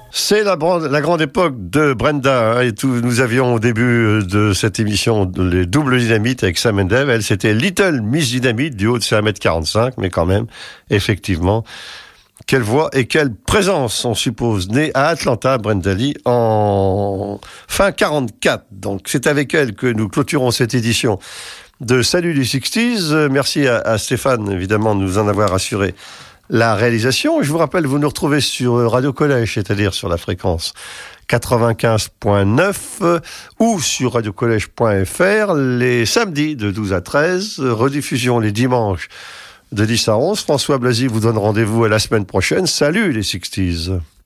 C'est la grande époque de Brenda, et nous avions au début de cette émission les doubles dynamites avec Sam and Dave. Elle, c'était Little Miss Dynamite, du haut de 1m45, mais quand même, effectivement, quelle voix et quelle présence, on suppose, née à Atlanta, Brenda Lee, en fin 44. Donc c'est avec elle que nous clôturons cette édition de Salut les 60s. Merci à Stéphane, évidemment, de nous en avoir assuré la réalisation. Je vous rappelle, vous nous retrouvez sur Radio Collège, c'est-à-dire sur la fréquence 95.9 ou sur radiocollège.fr les samedis de 12 à 13, rediffusion les dimanches de 10 à 11. François Blasi vous donne rendez-vous à la semaine prochaine. Salut les 60s.